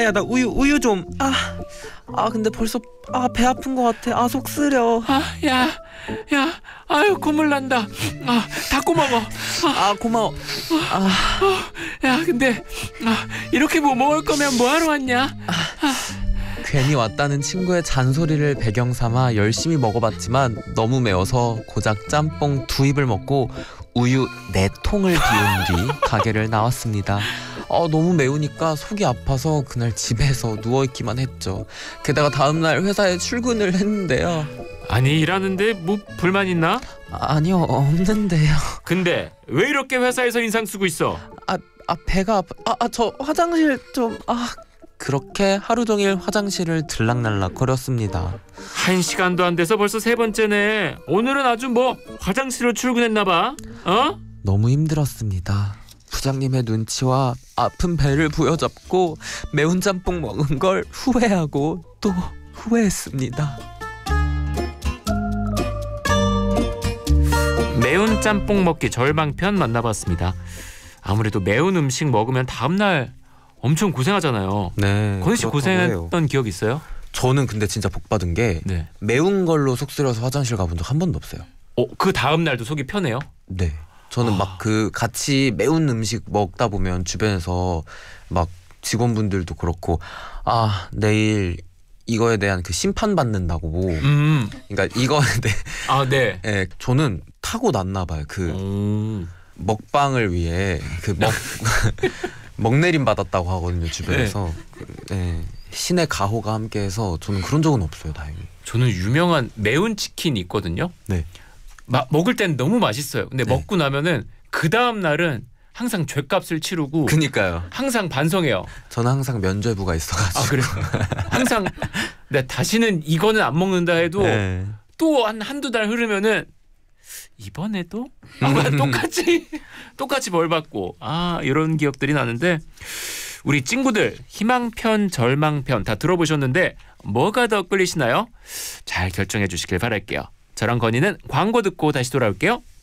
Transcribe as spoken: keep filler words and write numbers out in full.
건이야. 나 우유 우유 좀. 아, 아 근데 벌써 아 배 아픈 것 같아. 아 속 쓰려. 아, 야, 야, 아유 콧물 난다. 아, 닫고 먹어. 아, 아 고마워. 아, 어, 야, 근데 아, 이렇게 뭐 먹을 거면 뭐하러 왔냐? 괜히 왔다는 친구의 잔소리를 배경 삼아 열심히 먹어봤지만 너무 매워서 고작 짬뽕 두 입을 먹고 우유 네 통을 비운 뒤 가게를 나왔습니다. 어, 너무 매우니까 속이 아파서 그날 집에서 누워있기만 했죠. 게다가 다음날 회사에 출근을 했는데요. 아니, 일하는데 뭐 불만 있나? 아니요, 없는데요. 근데 왜 이렇게 회사에서 인상 쓰고 있어? 아, 아 배가 아파. 아, 아, 저 화장실 좀... 아... 그렇게 하루 종일 화장실을 들락날락 거렸습니다. 한 시간도 안 돼서 벌써 세 번째네. 오늘은 아주 뭐 화장실로 출근했나 봐. 어? 너무 힘들었습니다. 부장님의 눈치와 아픈 배를 부여잡고 매운 짬뽕 먹은 걸 후회하고 또 후회했습니다. 매운 짬뽕 먹기 절망편 만나봤습니다. 아무래도 매운 음식 먹으면 다음날 엄청 고생하잖아요. 네. 건희 씨 고생했던 기억 있어요? 저는 근데 진짜 복 받은 게 네. 매운 걸로 속 쓰려서 화장실 가본 적 한 번도 없어요. 어, 그 다음 날도 속이 편해요? 네. 저는 아. 막 그 같이 매운 음식 먹다 보면 주변에서 막 직원분들도 그렇고 아 내일 이거에 대한 그 심판 받는다고. 음. 그러니까 이거에 대해 아, 네. 네, 저는 타고 났나 봐요. 그 음. 먹방을 위해 그 먹 먹내림 받았다고 하거든요 주변에서. 네. 네. 신의 가호가 함께해서 저는 그런 적은 없어요 다행히. 저는 유명한 매운 치킨이 있거든요. 네. 마, 먹을 땐 너무 맛있어요. 근데 네. 먹고 나면은 그 다음 날은 항상 죗값을 치르고 그니까요. 항상 반성해요. 저는 항상 면죄부가 있어가지고. 아, 그래요? 항상 내 다시는 이거는 안 먹는다 해도 네. 또 한 한두 달 흐르면은 이번에도 아, 똑같이 똑같이 벌 받고 아 이런 기억들이 나는데 우리 친구들 희망편 절망편 다 들어보셨는데 뭐가 더 끌리시나요? 잘 결정해 주시길 바랄게요. 저랑 건이는 광고 듣고 다시 돌아올게요.